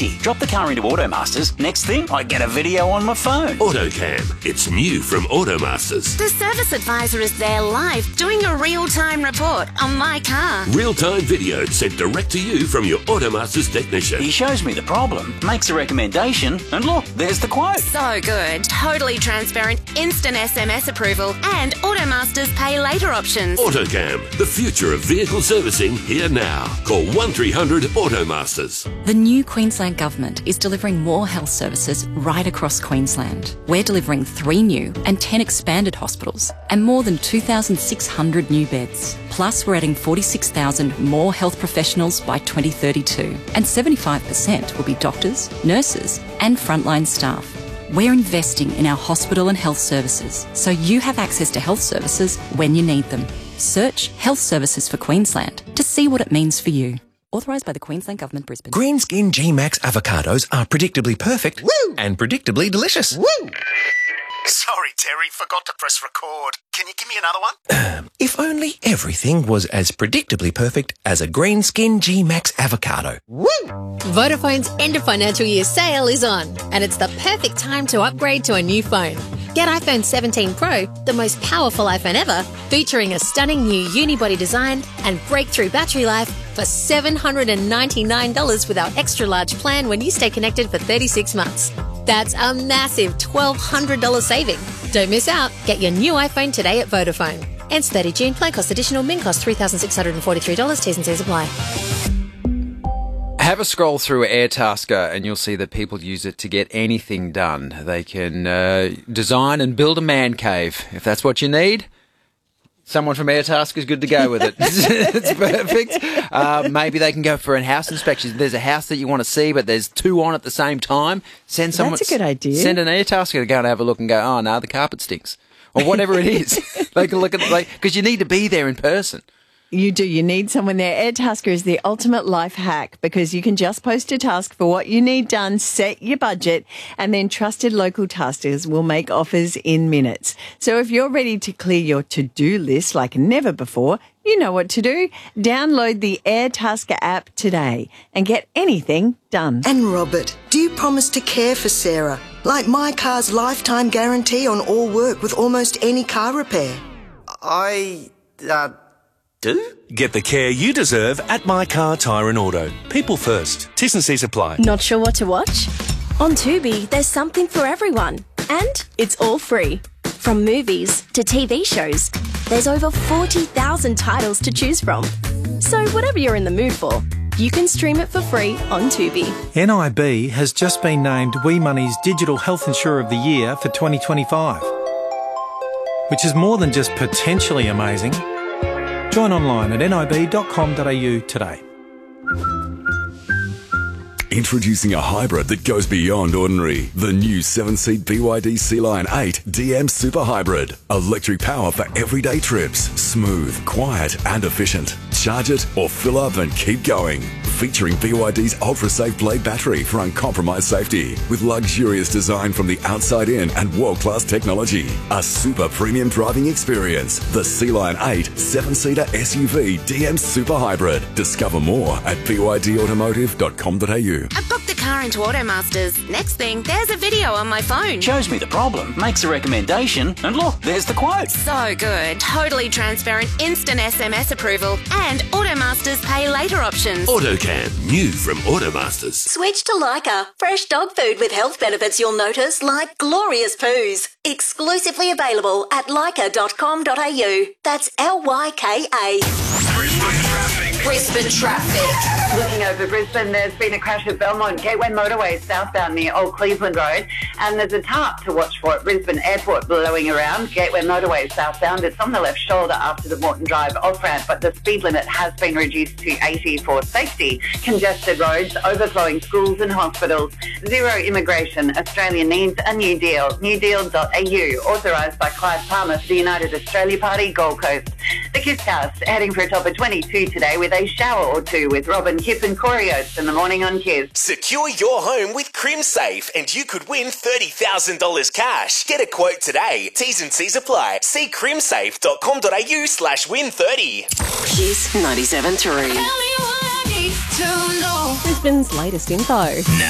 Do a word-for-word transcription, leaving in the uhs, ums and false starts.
easy. Drop the car into Automasters. Next thing, I get a video on my phone. AutoCam. It's new from Automasters. The service advisor is there live doing a real-time report on my car. Real-time video sent direct to you from your Automasters technician. He shows me the problem, makes a recommendation, and look, there's the quote. So good. Totally transparent, instant S M S approval, and Automasters pay later options. AutoCam. The future of vehicle servicing here now. Call one three hundred Automasters. The new Queensland Government is delivering more health services right across Queensland. We're delivering three new and ten expanded hospitals and more than two thousand six hundred new beds. Plus, we're adding forty-six thousand more health professionals by twenty thirty-two, and seventy-five percent will be doctors, nurses and frontline staff. We're investing in our hospital and health services so you have access to health services when you need them. Search Health Services for Queensland to see what it means for you. Authorised by the Queensland Government, Brisbane. Greenskin G-Max avocados are predictably perfect. Woo! And predictably delicious. Woo! Sorry, Terry, forgot to press record. Can you give me another one? Um, if only everything was as predictably perfect as a Greenskin G-Max avocado. Woo! Vodafone's end of financial year sale is on, and it's the perfect time to upgrade to a new phone. Get iPhone seventeen Pro, the most powerful iPhone ever, featuring a stunning new unibody design and breakthrough battery life for seven hundred ninety-nine dollars with our extra large plan when you stay connected for thirty-six months. That's a massive twelve hundred dollars saving. Don't miss out. Get your new iPhone today at Vodafone. Ends thirty June. Plan cost additional. Min cost three thousand six hundred forty-three dollars. T's and C's apply. Have a scroll through Airtasker and you'll see that people use it to get anything done. They can uh, design and build a man cave. If that's what you need, someone from Airtasker is good to go with it. It's perfect. Uh, maybe they can go for a house inspection. If there's a house that you want to see, but there's two on at the same time, send someone. That's a good idea. Send an Airtasker to go and have a look and go, oh, no, the carpet stinks. Or whatever it is. They can look at it, like, because you need to be there in person. You do. You need someone there. Airtasker is the ultimate life hack because you can just post a task for what you need done, set your budget, and then trusted local taskers will make offers in minutes. So if you're ready to clear your to-do list like never before, you know what to do. Download the Airtasker app today and get anything done. And Robert, do you promise to care for Sarah? Like my car's lifetime guarantee on all work with almost any car repair. I, uh... do? Get the care you deserve at My Car Tyre and Auto. People first. T's and C's apply. Not sure what to watch? On Tubi, there's something for everyone. And it's all free. From movies to T V shows, there's over forty thousand titles to choose from. So whatever you're in the mood for, you can stream it for free on Tubi. N I B has just been named Wee Money's Digital Health Insurer of the Year for twenty twenty-five, which is more than just potentially amazing. Join online at N I B dot com dot A U today. Introducing a hybrid that goes beyond ordinary. The new seven-seat B Y D Sea Lion eight D M Super Hybrid. Electric power for everyday trips. Smooth, quiet and efficient. Charge it or fill up and keep going. Featuring B Y D's ultra-safe blade battery for uncompromised safety. With luxurious design from the outside in and world-class technology. A super premium driving experience. The Sea Lion eight seven-seater S U V D M Super Hybrid. Discover more at B Y D automotive dot com dot A U. I booked the car into Automasters. Next thing, there's a video on my phone. Shows me the problem, makes a recommendation, and look, there's the quote. So good. Totally transparent, instant S M S approval, and Automasters pay later options. AutoCam, new from Automasters. Switch to Lyca. Fresh dog food with health benefits you'll notice, like glorious poos. Exclusively available at lyca dot com dot A U. That's L Y K A. Brisbane traffic. Looking over Brisbane, there's been a crash at Belmont Gateway Motorway southbound near Old Cleveland Road, and there's a tarp to watch for at Brisbane Airport blowing around Gateway Motorway southbound. It's on the left shoulder after the Morton Drive off-ramp, but the speed limit has been reduced to eighty for safety. Congested roads, overflowing schools and hospitals. Zero immigration. Australia needs a new deal. new deal dot A U. Authorised by Clive Palmer for the United Australia Party, Gold Coast. The Kisscast heading for a top of twenty-two today with a shower or two with Robin, Kip and Corey Oates in the morning on Kiss. Secure your home with CrimSafe and you could win thirty thousand dollars cash. Get a quote today. T's and C's apply. See crimsafe dot com dot A U slash win thirty. Kiss ninety-seven point three. Brisbane's latest info.